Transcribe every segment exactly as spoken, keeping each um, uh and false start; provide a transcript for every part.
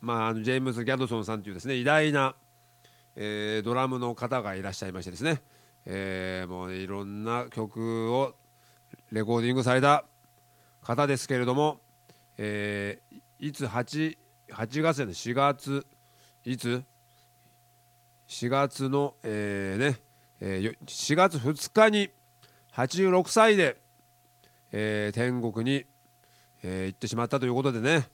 まあ、あのジェームズ・ギャドソンさんというですね偉大な、えードラムの方がいらっしゃいましてですね、えーもういろんな曲をレコーディングされた方ですけれども、えーいつ 8, 8月やねしがついつしがつの、えーねえーしがつふつかにはちじゅうろくさいで、えー天国に、えー行ってしまったということでね、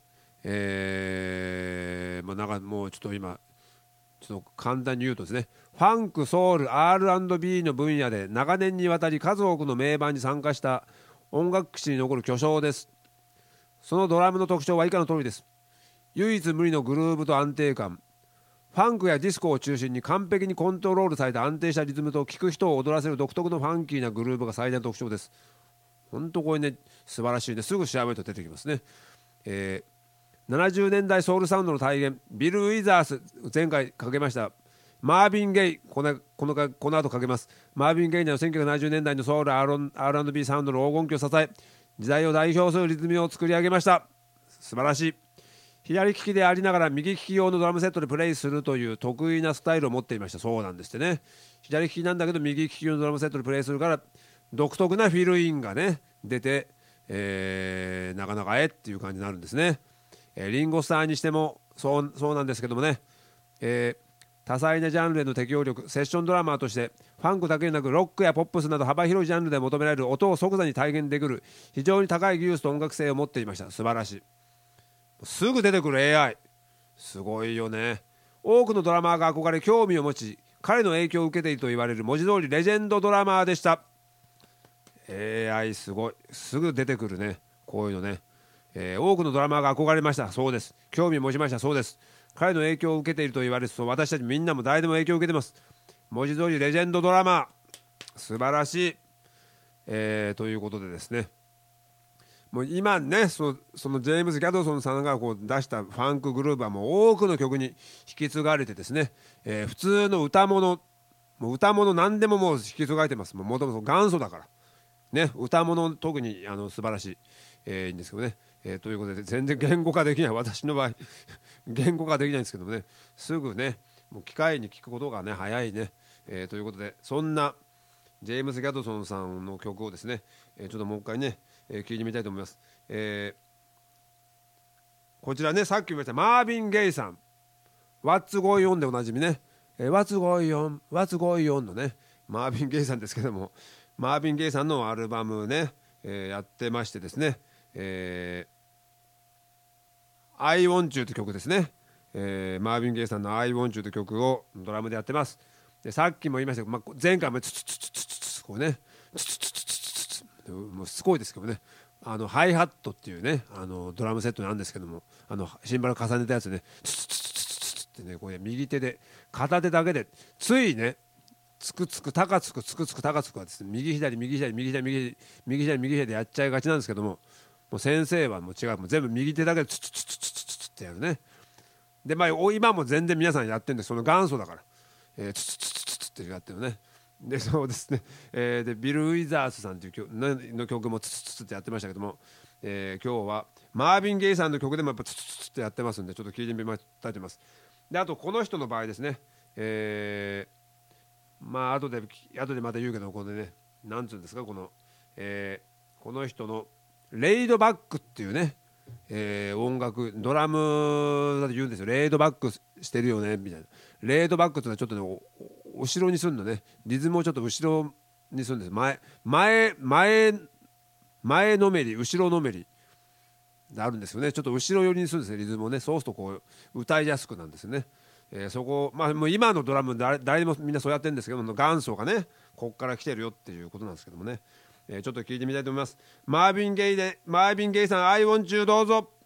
えーまあ、なんかもうちょっと今ちょっと簡単に言うとですね、ファンク、ソウル、アールアンドビー の分野で長年にわたり数多くの名盤に参加した音楽史に残る巨匠です。そのドラムの特徴は以下の通りです。唯一無二のグルーヴと安定感。ファンクやディスコを中心に完璧にコントロールされた安定したリズムと聴く人を踊らせる独特のファンキーなグルーヴが最大の特徴です。本当これね素晴らしいね。すぐ調べると出てきますね。えー、ななじゅうねんだいソウルサウンドの体現、ビル・ウィザース、前回かけましたマービン・ゲイ、このこのこの後かけます。マービン・ゲイのせんきゅうひゃくななじゅうねんだいのソウル アールアンドビー サウンドの黄金期を支え、時代を代表するリズムを作り上げました。素晴らしい。左利きでありながら右利き用のドラムセットでプレイするという得意なスタイルを持っていました。そうなんですってね。左利きなんだけど右利き用のドラムセットでプレイするから独特なフィルインがね出て、えー、なかなかえっていう感じになるんですね。えー、リンゴスターにしてもそうそうなんですけどもね、えー多彩なジャンルへの適応力、セッションドラマーとしてファンクだけでなくロックやポップスなど幅広いジャンルで求められる音を即座に体現できる非常に高い技術と音楽性を持っていました。素晴らしい。すぐ出てくる エーアイ すごいよね。多くのドラマーが憧れ興味を持ち彼の影響を受けていると言われる文字通りレジェンドドラマーでした。 エーアイ すごい、すぐ出てくるねこういうのね、えー多くのドラマーが憧れました。そうです。興味を持ちました。そうです。彼の影響を受けていると言われると私たちみんなも誰でも影響を受けてます。文字通りレジェンドドラマー素晴らしい、えーということでですね、もう今ねそそのジェームズ・ギャドソンさんがこう出したファンクグルーヴはもう多くの曲に引き継がれてですね、えー普通の歌物もう歌物何でももう引き継がれてます。もともと元祖だからね、歌物特にあの素晴らしい、えーいいんですけどね、えーということで全然言語化できない私の場合言語化できないんですけどもね、すぐねもう機械に聞くことがね早いね、えーということでそんなジェームズ・ギャドソンさんの曲をですね、えーちょっともう一回ね、えー聞いてみたいと思います。えーこちらねさっき言いましたマービン・ゲイさん What's Going On でおなじみね、えー What's Going On What's Going On のねマービン・ゲイさんですけども、マービン・ゲイさんのアルバムね、えーやってましてですね、えー I Want You という曲ですね、えーマービン・ゲイさんの I Want You という曲をドラムでやってます。でさっきも言いましたけど、まあ、前回もツツツツツツツこうねツツツツツツツツもうすごいですけどね、あのハイハットっていうねあのドラムセットなんですけども、あのシンバル重ねたやつねツツツツツツツってねこれ右手で片手だけでついねつくつく高つくつくつく高つくはですね右左右左右左右左右左右左でやっちゃいがちなんですけども、もう先生はもう違う、もう全部右手だけでツツツツツツツってやるね。でまあ今も全然皆さんやってるんでその元祖だから、えー、ツツツツツツってやってるね。でそうですね、えー、でビル・ウィザースさんという曲の曲もツツツツってやってましたけども、えー、今日はマービン・ゲイさんの曲でもやっぱツツツツってやってますんでちょっと聞いてみたいと思います。であとこの人の場合ですね、えーまあ後で後でまた言うけどこのねなんつうんですかこの、えー、この人のレイドバックっていうね、えー、音楽ドラムだと言うんですよ。レイドバックしてるよねみたいな。レイドバックっていうのはちょっとね後ろにするのね、リズムをちょっと後ろにするんです。前前前前のめり後ろのめりあるんですよね。ちょっと後ろ寄りにするんですねリズムをね。そうするとこう歌いやすくなんですよね。えー、そこまあもう今のドラム誰誰でもみんなそうやってるんですけども元祖がねこっから来てるよっていうことなんですけどもね、えー、ちょっと聞いてみたいと思います。マービン・ゲイでマービン・ゲイさん I want you どうぞ。